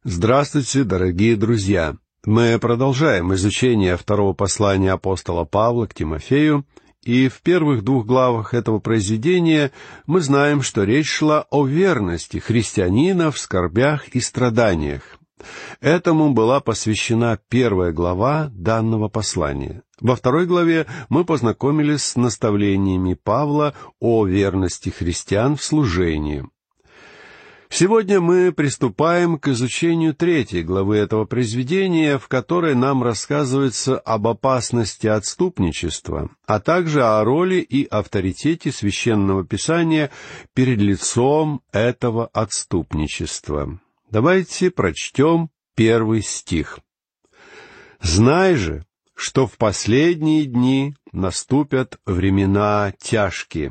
Здравствуйте, дорогие друзья! Мы продолжаем изучение второго послания апостола Павла к Тимофею, и в первых 2 главах этого произведения мы знаем, что речь шла о верности христианина в скорбях и страданиях. Этому была посвящена 1 глава данного послания. Во 2 главе мы познакомились с наставлениями Павла о верности христиан в служении. Сегодня мы приступаем к изучению 3 главы этого произведения, в которой нам рассказывается об опасности отступничества, а также о роли и авторитете Священного Писания перед лицом этого отступничества. Давайте прочтем 1 стих. «Знай же, что в последние дни наступят времена тяжкие».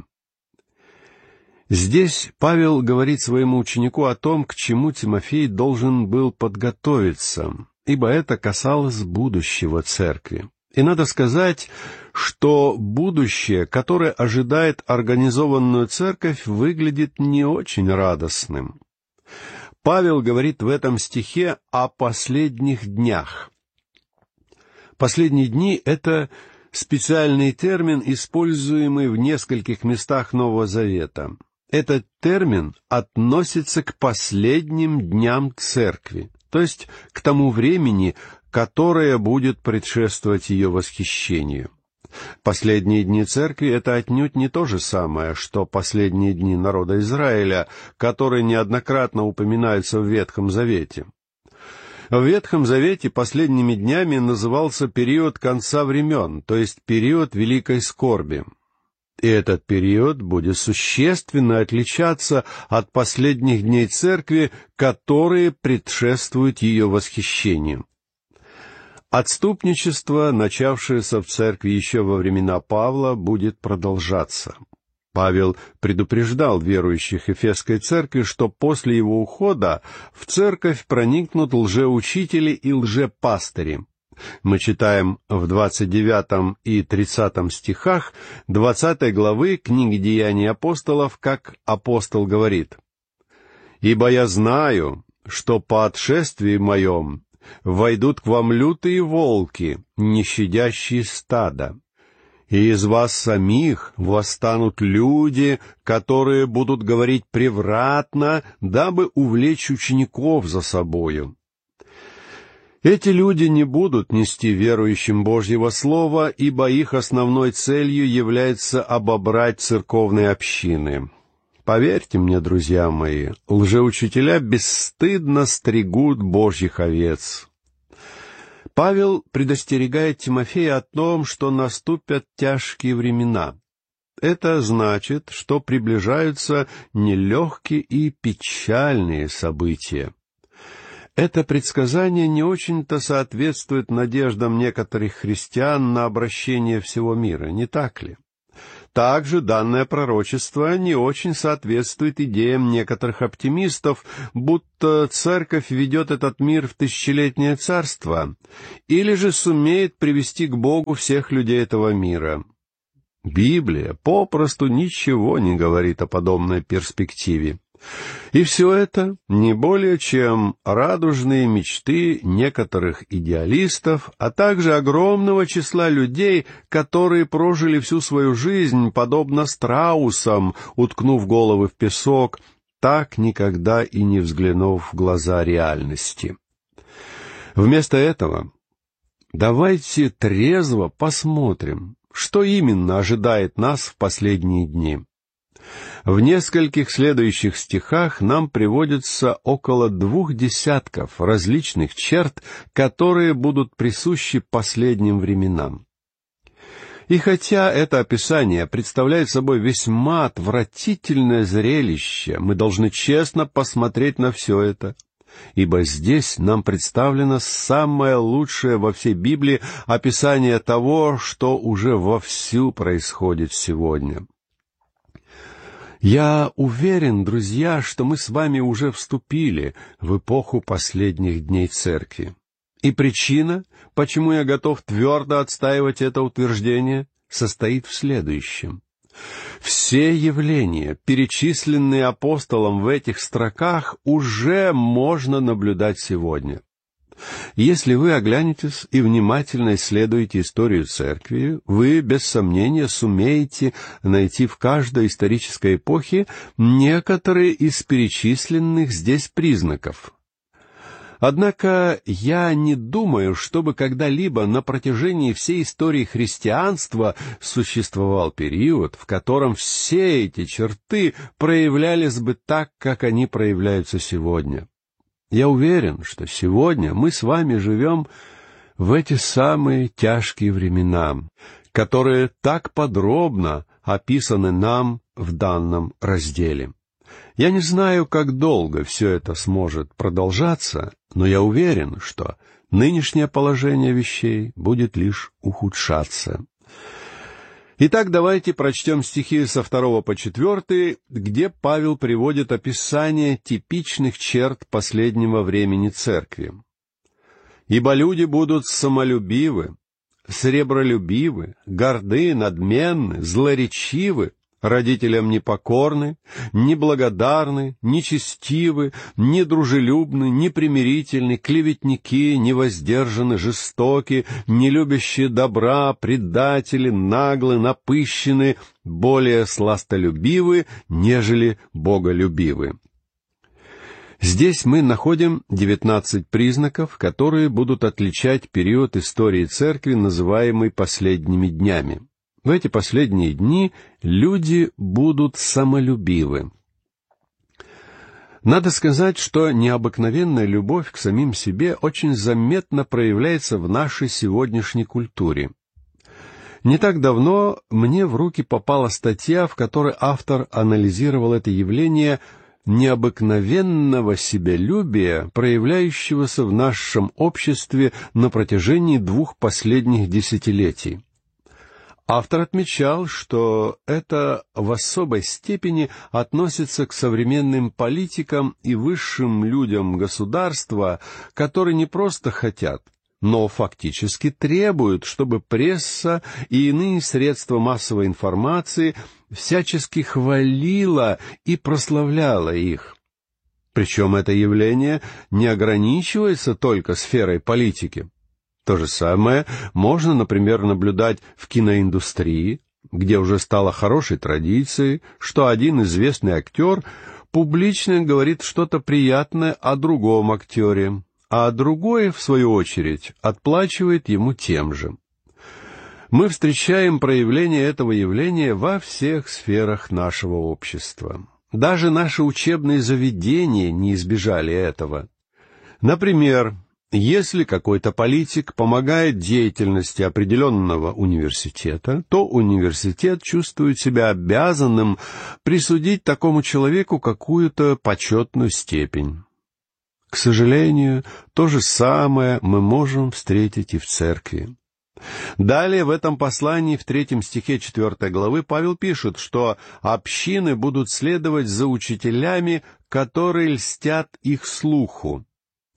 Здесь Павел говорит своему ученику о том, к чему Тимофей должен был подготовиться, ибо это касалось будущего церкви. И надо сказать, что будущее, которое ожидает организованную церковь, выглядит не очень радостным. Павел говорит в этом стихе о последних днях. Последние дни — это специальный термин, используемый в нескольких местах Нового Завета. Этот термин относится к последним дням церкви, то есть к тому времени, которое будет предшествовать ее восхищению. Последние дни церкви — это отнюдь не то же самое, что последние дни народа Израиля, которые неоднократно упоминаются в Ветхом Завете. В Ветхом Завете последними днями назывался период конца времен, то есть период великой скорби. И этот период будет существенно отличаться от последних дней церкви, которые предшествуют ее восхищению. Отступничество, начавшееся в церкви еще во времена Павла, будет продолжаться. Павел предупреждал верующих Эфесской церкви, что после его ухода в церковь проникнут лжеучители и лжепастыри. Мы читаем в 29 и 30 стихах 20 главы книги «Деяний апостолов», как апостол говорит: «Ибо я знаю, что по отшествии моем войдут к вам лютые волки, не щадящие стада. И из вас самих восстанут люди, которые будут говорить превратно, дабы увлечь учеников за собою». Эти люди не будут нести верующим Божьего Слова, ибо их основной целью является обобрать церковные общины. Поверьте мне, друзья мои, лжеучителя бесстыдно стригут Божьих овец. Павел предостерегает Тимофея о том, что наступят тяжкие времена. Это значит, что приближаются нелегкие и печальные события. Это предсказание не очень-то соответствует надеждам некоторых христиан на обращение всего мира, не так ли? Также данное пророчество не очень соответствует идеям некоторых оптимистов, будто церковь ведет этот мир в тысячелетнее царство, или же сумеет привести к Богу всех людей этого мира. Библия попросту ничего не говорит о подобной перспективе. И все это не более чем радужные мечты некоторых идеалистов, а также огромного числа людей, которые прожили всю свою жизнь, подобно страусам, уткнув головы в песок, так никогда и не взглянув в глаза реальности. Вместо этого давайте трезво посмотрим, что именно ожидает нас в последние дни. В нескольких следующих стихах нам приводится около 20 различных черт, которые будут присущи последним временам. И хотя это описание представляет собой весьма отвратительное зрелище, мы должны честно посмотреть на все это, ибо здесь нам представлено самое лучшее во всей Библии описание того, что уже вовсю происходит сегодня. Я уверен, друзья, что мы с вами уже вступили в эпоху последних дней Церкви. И причина, почему я готов твердо отстаивать это утверждение, состоит в следующем. Все явления, перечисленные апостолом в этих строках, уже можно наблюдать сегодня. Если вы оглянетесь и внимательно исследуете историю Церкви, вы, без сомнения, сумеете найти в каждой исторической эпохе некоторые из перечисленных здесь признаков. Однако я не думаю, чтобы когда-либо на протяжении всей истории христианства существовал период, в котором все эти черты проявлялись бы так, как они проявляются сегодня. Я уверен, что сегодня мы с вами живем в эти самые тяжкие времена, которые так подробно описаны нам в данном разделе. Я не знаю, как долго все это сможет продолжаться, но я уверен, что нынешнее положение вещей будет лишь ухудшаться. Итак, давайте прочтем стихи со 2 по 4, где Павел приводит описание типичных черт последнего времени Церкви. «Ибо люди будут самолюбивы, сребролюбивы, горды, надменны, злоречивы, родителям непокорны, неблагодарны, нечестивы, недружелюбны, непримирительны, клеветники, невоздержаны, жестоки, нелюбящие добра, предатели, наглы, напыщены, более сластолюбивы, нежели боголюбивы». Здесь мы находим 19 признаков, которые будут отличать период истории Церкви, называемый последними днями. В эти последние дни люди будут самолюбивы. Надо сказать, что необыкновенная любовь к самим себе очень заметно проявляется в нашей сегодняшней культуре. Не так давно мне в руки попала статья, в которой автор анализировал это явление необыкновенного себялюбия, проявляющегося в нашем обществе на протяжении 2 последних десятилетий. Автор отмечал, что это в особой степени относится к современным политикам и высшим людям государства, которые не просто хотят, но фактически требуют, чтобы пресса и иные средства массовой информации всячески хвалила и прославляла их. Причем это явление не ограничивается только сферой политики. То же самое можно, например, наблюдать в киноиндустрии, где уже стало хорошей традицией, что один известный актер публично говорит что-то приятное о другом актере, а другой, в свою очередь, отплачивает ему тем же. Мы встречаем проявление этого явления во всех сферах нашего общества. Даже наши учебные заведения не избежали этого. Например, если какой-то политик помогает деятельности определенного университета, то университет чувствует себя обязанным присудить такому человеку какую-то почетную степень. К сожалению, то же самое мы можем встретить и в церкви. Далее в этом послании, в 3 стихе 4 главы, Павел пишет, что общины будут следовать за учителями, которые льстят их слуху.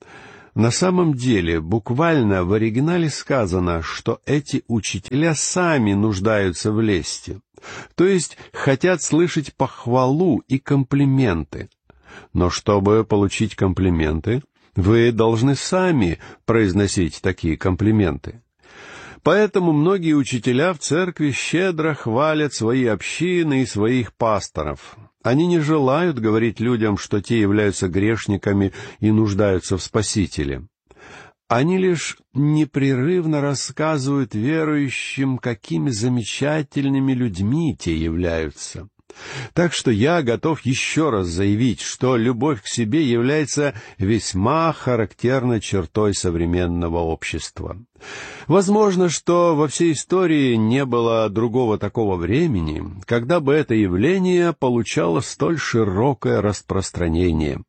На самом деле, буквально в оригинале сказано, что эти учителя сами нуждаются в лести, то есть хотят слышать похвалу и комплименты. Но чтобы получить комплименты, вы должны сами произносить такие комплименты. Поэтому многие учителя в церкви щедро хвалят свои общины и своих пасторов. Они не желают говорить людям, что те являются грешниками и нуждаются в Спасителе. Они лишь непрерывно рассказывают верующим, какими замечательными людьми те являются. Так что я готов еще раз заявить, что любовь к себе является весьма характерной чертой современного общества. Возможно, что во всей истории не было другого такого времени, когда бы это явление получало столь широкое распространение.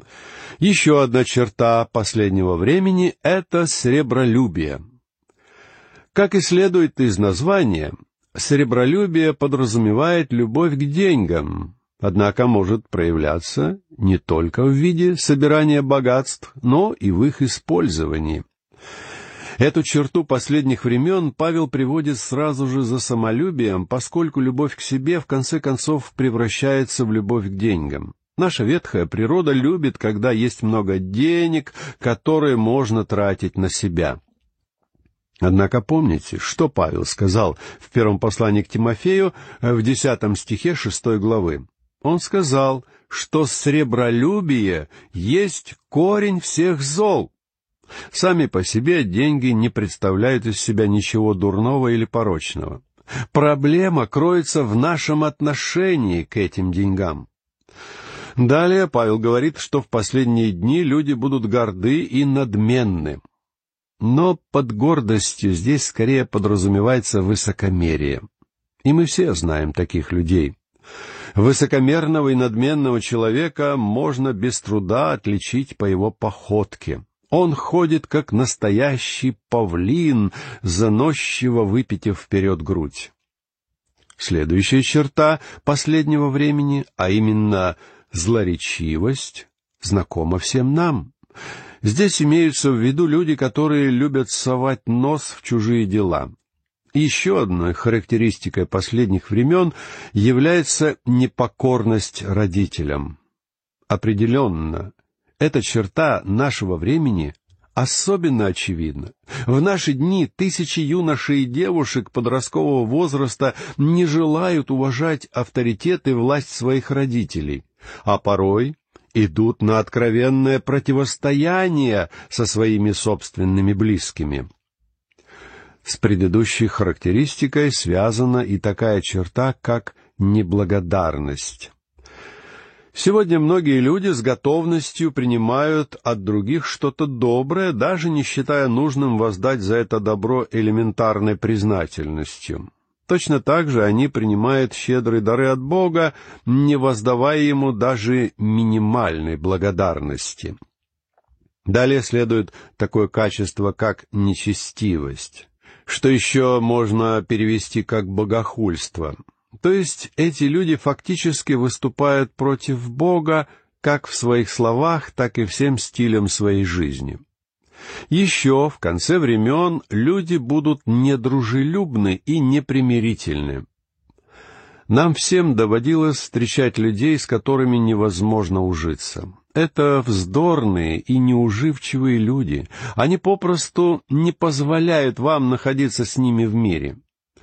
Еще одна черта последнего времени — это сребролюбие. Как и следует из названия, сребролюбие подразумевает любовь к деньгам, однако может проявляться не только в виде собирания богатств, но и в их использовании. Эту черту последних времен Павел приводит сразу же за самолюбием, поскольку любовь к себе в конце концов превращается в любовь к деньгам. Наша ветхая природа любит, когда есть много денег, которые можно тратить на себя. Однако помните, что Павел сказал в первом послании к Тимофею в 10 стихе 6 главы. Он сказал, что сребролюбие есть корень всех зол. Сами по себе деньги не представляют из себя ничего дурного или порочного. Проблема кроется в нашем отношении к этим деньгам. Далее Павел говорит, что в последние дни люди будут горды и надменны. Но под гордостью здесь скорее подразумевается высокомерие. И мы все знаем таких людей. Высокомерного и надменного человека можно без труда отличить по его походке. Он ходит, как настоящий павлин, заносчиво выпитив вперед грудь. Следующая черта последнего времени, а именно злоречивость, знакома всем нам. Здесь имеются в виду люди, которые любят совать нос в чужие дела. Еще одной характеристикой последних времен является непокорность родителям. Определенно, эта черта нашего времени особенно очевидна. В наши дни тысячи юношей и девушек подросткового возраста не желают уважать авторитет и власть своих родителей, а порой идут на откровенное противостояние со своими собственными близкими. С предыдущей характеристикой связана и такая черта, как неблагодарность. Сегодня многие люди с готовностью принимают от других что-то доброе, даже не считая нужным воздать за это добро элементарной признательностью. Точно так же они принимают щедрые дары от Бога, не воздавая Ему даже минимальной благодарности. Далее следует такое качество, как нечестивость, что еще можно перевести как богохульство. То есть эти люди фактически выступают против Бога как в своих словах, так и всем стилем своей жизни. Еще в конце времен люди будут недружелюбны и непримирительны. Нам всем доводилось встречать людей, с которыми невозможно ужиться. Это вздорные и неуживчивые люди. Они попросту не позволяют вам находиться с ними в мире.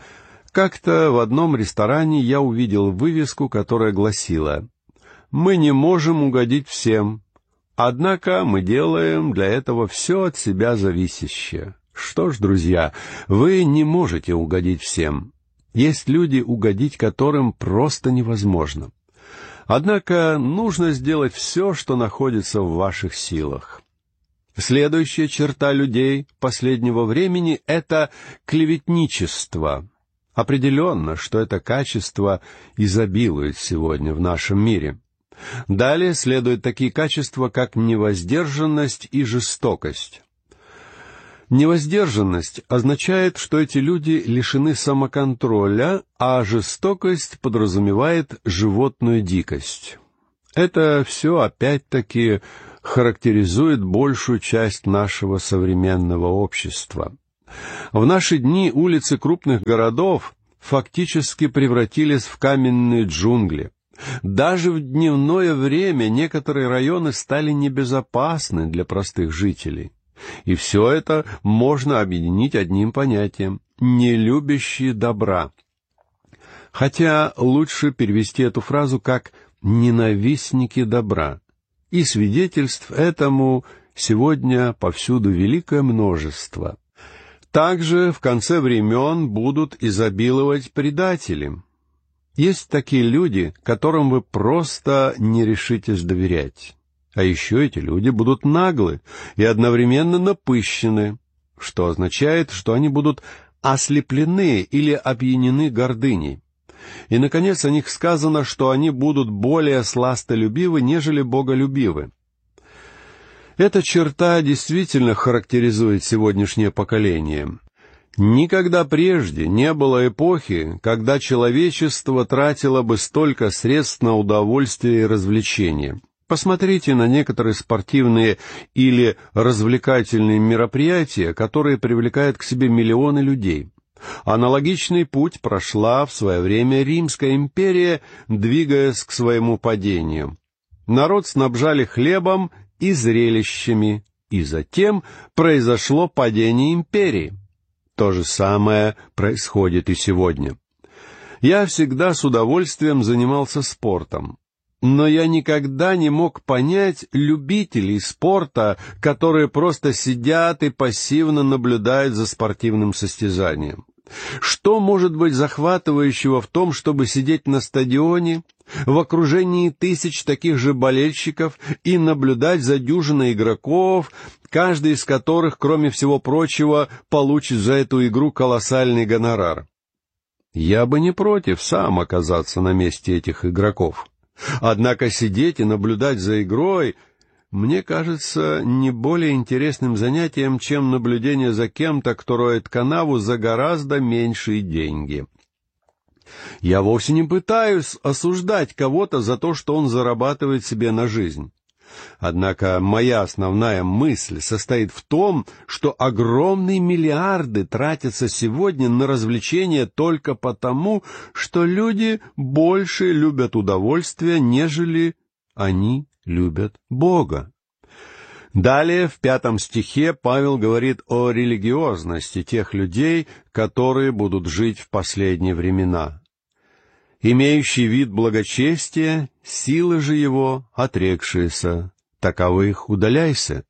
Как-то в одном ресторане я увидел вывеску, которая гласила: «Мы не можем угодить всем, однако мы делаем для этого все от себя зависящее». Что ж, друзья, вы не можете угодить всем. Есть люди, угодить которым просто невозможно. Однако нужно сделать все, что находится в ваших силах. Следующая черта людей последнего времени — это клеветничество. Определенно, что это качество изобилует сегодня в нашем мире. Далее следуют такие качества, как невоздержанность и жестокость. Невоздержанность означает, что эти люди лишены самоконтроля, а жестокость подразумевает животную дикость. Это все опять-таки характеризует большую часть нашего современного общества. В наши дни улицы крупных городов фактически превратились в каменные джунгли. Даже в дневное время некоторые районы стали небезопасны для простых жителей. И все это можно объединить одним понятием — нелюбящие добра. Хотя лучше перевести эту фразу как «ненавистники добра». И свидетельств этому сегодня повсюду великое множество. Также в конце времен будут изобиловать предатели. Есть такие люди, которым вы просто не решитесь доверять. А еще эти люди будут наглы и одновременно напыщены, что означает, что они будут ослеплены или опьянены гордыней. И, наконец, о них сказано, что они будут более сластолюбивы, нежели боголюбивы. Эта черта действительно характеризует сегодняшнее поколение. Никогда прежде не было эпохи, когда человечество тратило бы столько средств на удовольствие и развлечения. Посмотрите на некоторые спортивные или развлекательные мероприятия, которые привлекают к себе миллионы людей. Аналогичный путь прошла в свое время Римская империя, двигаясь к своему падению. Народ снабжали хлебом и зрелищами, и затем произошло падение империи. То же самое происходит и сегодня. Я всегда с удовольствием занимался спортом, но я никогда не мог понять любителей спорта, которые просто сидят и пассивно наблюдают за спортивным состязанием. Что может быть захватывающего в том, чтобы сидеть на стадионе, в окружении тысяч таких же болельщиков и наблюдать за дюжиной игроков, каждый из которых, кроме всего прочего, получит за эту игру колоссальный гонорар? Я бы не против сам оказаться на месте этих игроков. Однако сидеть и наблюдать за игрой, мне кажется, не более интересным занятием, чем наблюдение за кем-то, кто роет канаву за гораздо меньшие деньги. Я вовсе не пытаюсь осуждать кого-то за то, что он зарабатывает себе на жизнь. Однако моя основная мысль состоит в том, что огромные миллиарды тратятся сегодня на развлечения только потому, что люди больше любят удовольствие, нежели они любят Бога. Далее, в 5 стихе, Павел говорит о религиозности тех людей, которые будут жить в последние времена. «Имеющий вид благочестия, силы же его отрекшиеся, таковых удаляйся».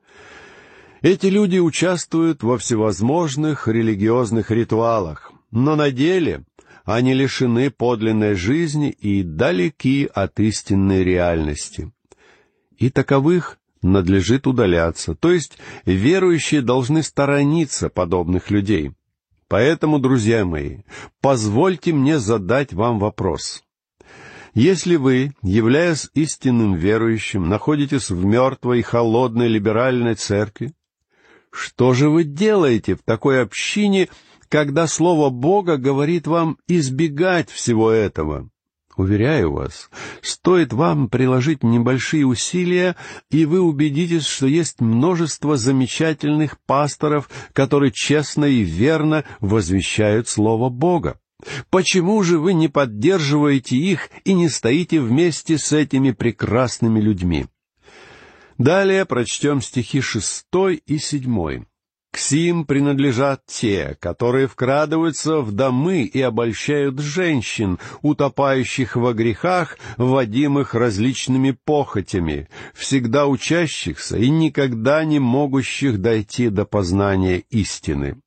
Эти люди участвуют во всевозможных религиозных ритуалах, но на деле они лишены подлинной жизни и далеки от истинной реальности. И таковых надлежит удаляться, то есть верующие должны сторониться подобных людей. Поэтому, друзья мои, позвольте мне задать вам вопрос. Если вы, являясь истинным верующим, находитесь в мертвой и холодной либеральной церкви, что же вы делаете в такой общине, когда Слово Бога говорит вам избегать всего этого? Уверяю вас, стоит вам приложить небольшие усилия, и вы убедитесь, что есть множество замечательных пасторов, которые честно и верно возвещают Слово Бога. Почему же вы не поддерживаете их и не стоите вместе с этими прекрасными людьми? Далее прочтем стихи 6 и 7. «К сим принадлежат те, которые вкрадываются в домы и обольщают женщин, утопающих во грехах, водимых различными похотями, всегда учащихся и никогда не могущих дойти до познания истины».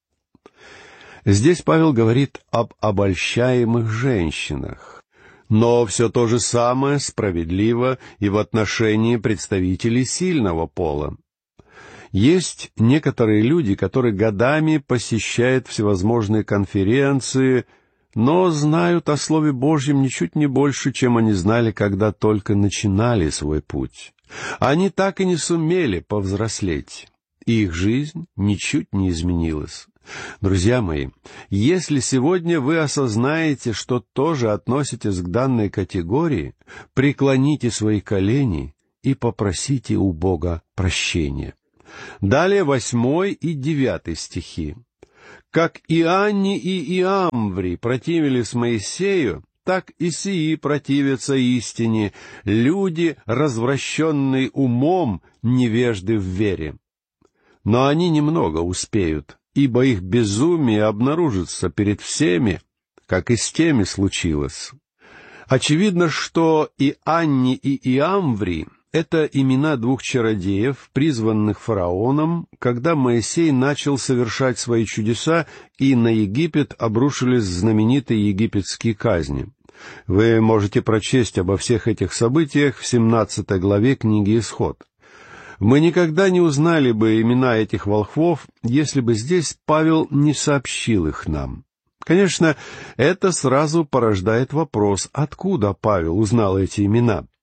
Здесь Павел говорит об обольщаемых женщинах. Но все то же самое справедливо и в отношении представителей сильного пола. Есть некоторые люди, которые годами посещают всевозможные конференции, но знают о Слове Божьем ничуть не больше, чем они знали, когда только начинали свой путь. Они так и не сумели повзрослеть, и их жизнь ничуть не изменилась. Друзья мои, если сегодня вы осознаете, что тоже относитесь к данной категории, преклоните свои колени и попросите у Бога прощения. Далее 8 и 9 стихи. «Как Ианни и Иамври противились Моисею, так и сии противятся истине, люди, развращенные умом, невежды в вере. Но они немного успеют, ибо их безумие обнаружится перед всеми, как и с теми случилось». Очевидно, что Ианни и Иамври — это имена 2 чародеев, призванных фараоном, когда Моисей начал совершать свои чудеса, и на Египет обрушились знаменитые египетские казни. Вы можете прочесть обо всех этих событиях в 17 главе книги «Исход». Мы никогда не узнали бы имена этих волхвов, если бы здесь Павел не сообщил их нам. Конечно, это сразу порождает вопрос, откуда Павел узнал эти имена.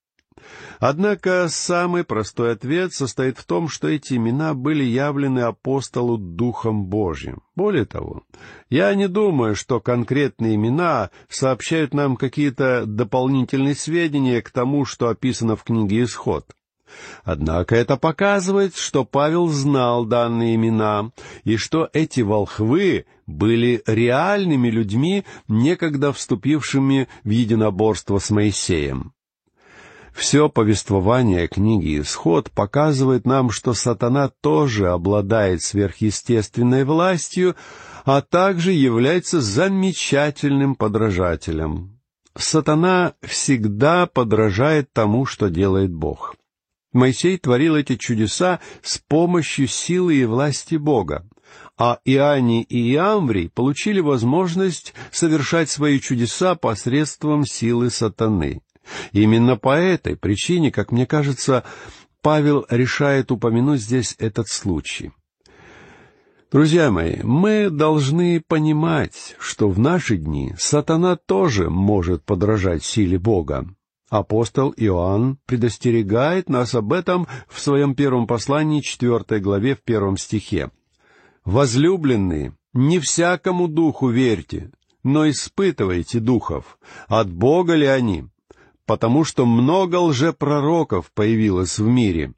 Однако самый простой ответ состоит в том, что эти имена были явлены апостолу Духом Божьим. Более того, я не думаю, что конкретные имена сообщают нам какие-то дополнительные сведения к тому, что описано в книге «Исход». Однако это показывает, что Павел знал данные имена, и что эти волхвы были реальными людьми, некогда вступившими в единоборство с Моисеем. Все повествование книги «Исход» показывает нам, что сатана тоже обладает сверхъестественной властью, а также является замечательным подражателем. Сатана всегда подражает тому, что делает Бог. Моисей творил эти чудеса с помощью силы и власти Бога, а Иоанний и Иамврий получили возможность совершать свои чудеса посредством силы сатаны. Именно по этой причине, как мне кажется, Павел решает упомянуть здесь этот случай. Друзья мои, мы должны понимать, что в наши дни сатана тоже может подражать силе Бога. Апостол Иоанн предостерегает нас об этом в своем первом послании, 4 главе, в 1 стихе. «Возлюбленные, не всякому духу верьте, но испытывайте духов, от Бога ли они, потому что много лжепророков появилось в мире».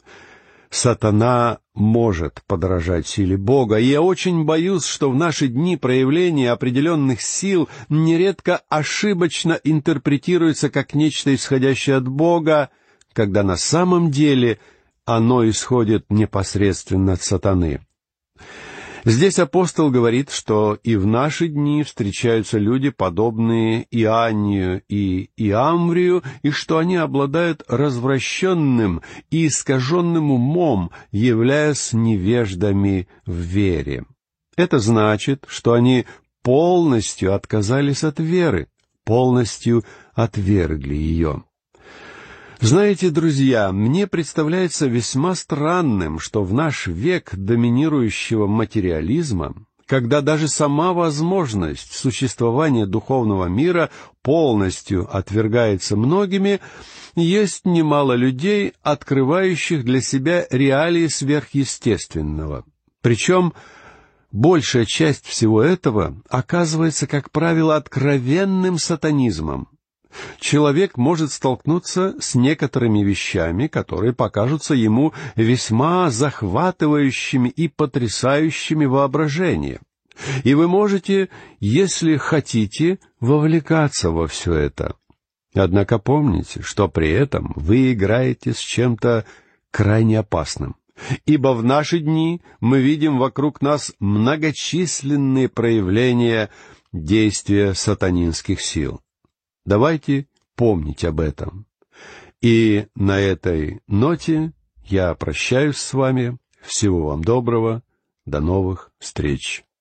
Сатана может подражать силе Бога, и я очень боюсь, что в наши дни проявление определенных сил нередко ошибочно интерпретируется как нечто исходящее от Бога, когда на самом деле оно исходит непосредственно от сатаны. Здесь апостол говорит, что и в наши дни встречаются люди, подобные Иоаннию и Иамврию, и что они обладают развращенным и искаженным умом, являясь невеждами в вере. Это значит, что они полностью отказались от веры, полностью отвергли ее. Знаете, друзья, мне представляется весьма странным, что в наш век доминирующего материализма, когда даже сама возможность существования духовного мира полностью отвергается многими, есть немало людей, открывающих для себя реалии сверхъестественного. Причем большая часть всего этого оказывается, как правило, откровенным сатанизмом. Человек может столкнуться с некоторыми вещами, которые покажутся ему весьма захватывающими и потрясающими воображение. И вы можете, если хотите, вовлекаться во все это. Однако помните, что при этом вы играете с чем-то крайне опасным. Ибо в наши дни мы видим вокруг нас многочисленные проявления действия сатанинских сил. Давайте помнить об этом. И на этой ноте я прощаюсь с вами. Всего вам доброго. До новых встреч.